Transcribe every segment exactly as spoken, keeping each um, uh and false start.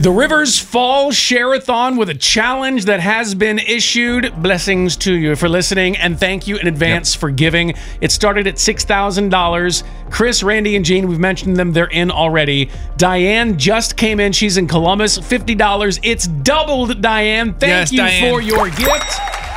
The Rivers Fall Share-a-thon with a challenge that has been issued. Blessings to you for listening, and thank you in advance yep. for giving. It started at six thousand dollars. Chris, Randy, and Gene, we've mentioned them. They're in already. Diane just came in. She's in Columbus. fifty dollars. It's doubled, Diane. Thank yes, you Diane. for your gift.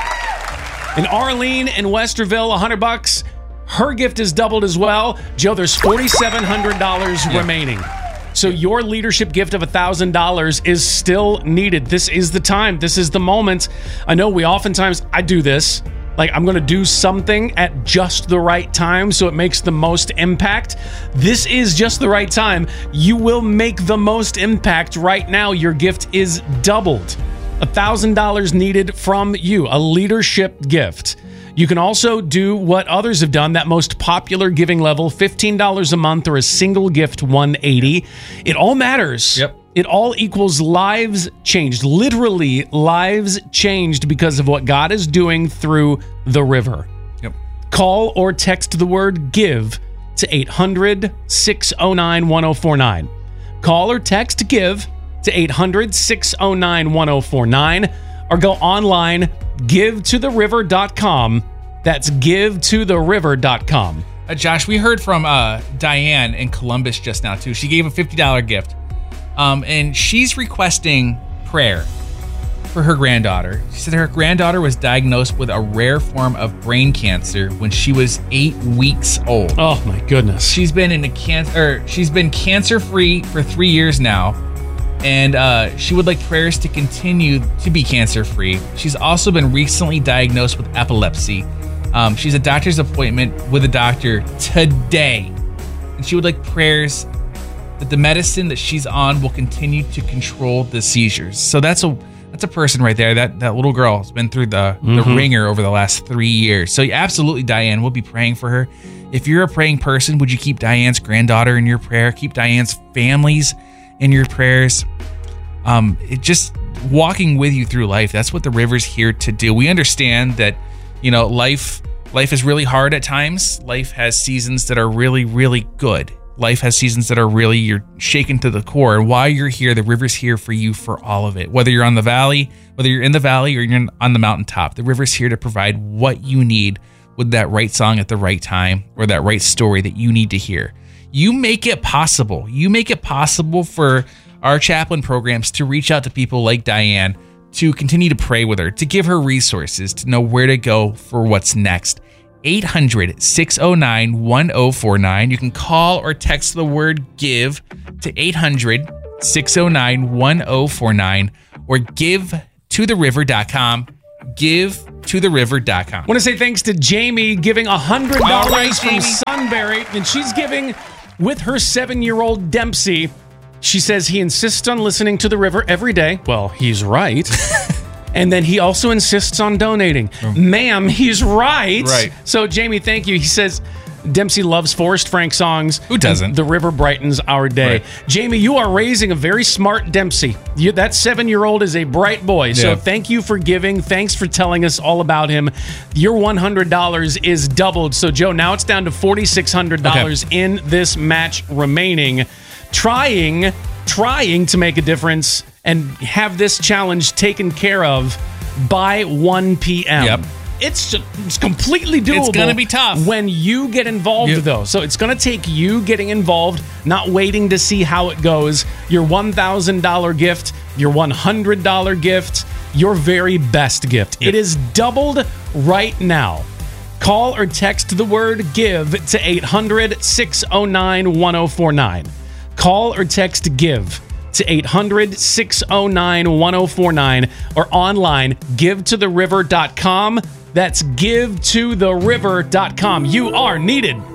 And Arlene in Westerville, one hundred bucks. Her gift is doubled as well. Joe, there's four thousand seven hundred dollars yeah. remaining. So your leadership gift of one thousand dollars is still needed. This is the time. This is the moment. I know we oftentimes, I do this. Like, I'm going to do something at just the right time so it makes the most impact. This is just the right time. You will make the most impact right now. Your gift is doubled. one thousand dollars needed from you, a leadership gift. You can also do what others have done, that most popular giving level, fifteen dollars a month or a single gift, one hundred eighty dollars. It all matters. Yep. It all equals lives changed, literally lives changed because of what God is doing through the river. Yep. Call or text the word GIVE to eight hundred, six oh nine, one oh four nine. Call or text GIVE to eight hundred, six oh nine, one oh four nine, or go online, give to the river dot com. That's give to the river dot com. Uh, Josh, we heard from uh, Diane in Columbus just now, too. She gave a fifty dollars gift, um, and she's requesting prayer for her granddaughter. She said her granddaughter was diagnosed with a rare form of brain cancer when she was eight weeks old. Oh, my goodness. She's been in a cancer. She's been cancer-free for three years now. And uh, she would like prayers to continue to be cancer-free. She's also been recently diagnosed with epilepsy. Um, she's a doctor's appointment with a doctor today. And she would like prayers that the medicine that she's on will continue to control the seizures. So that's a that's a person right there. That that little girl has been through the, mm-hmm. the ringer over the last three years. So absolutely, Diane, we'll be praying for her. If you're a praying person, would you keep Diane's granddaughter in your prayer? Keep Diane's families in your prayers. Um, it just walking with you through life. That's what the river's here to do. We understand that, you know, life life is really hard at times. Life has seasons that are really, really good. Life has seasons that are really, you're shaken to the core. And while you're here, the river's here for you for all of it. Whether you're on the valley, whether you're in the valley or you're on the mountaintop, the river's here to provide what you need with that right song at the right time or that right story that you need to hear. You make it possible. You make it possible for our chaplain programs to reach out to people like Diane, to continue to pray with her, to give her resources, to know where to go for what's next. eight hundred, six oh nine, one oh four nine. You can call or text the word GIVE to eight hundred, six oh nine, one oh four nine or give to the river dot com. give to the river dot com. I want to say thanks to Jamie giving one hundred dollars right, from Sunbury, and she's giving with her seven-year-old Dempsey. She says he insists on listening to the river every day. Well, he's right. And then he also insists on donating. Mm. Ma'am, he's right. Right. So, Jamie, thank you. He says Dempsey loves Forrest Frank songs. Who doesn't? The river brightens our day. Right. Jamie, you are raising a very smart Dempsey. You, that seven-year-old is a bright boy. So Yeah. thank you for giving. Thanks for telling us all about him. Your one hundred dollars is doubled. So, Joe, now it's down to four thousand six hundred dollars Okay. in this match remaining. Trying, trying to make a difference and have this challenge taken care of by one p.m. Yep. It's it's completely doable. It's gonna be tough when you get involved, yep. though. So it's gonna take you getting involved, not waiting to see how it goes. Your one thousand dollars gift, your one hundred dollars gift, your very best gift. Yep. It is doubled right now. Call or text the word GIVE to eight hundred, six oh nine, one oh four nine. Call or text GIVE to eight hundred, six oh nine, one oh four nine or online, give to the river dot com. That's give to the river dot com. You are needed.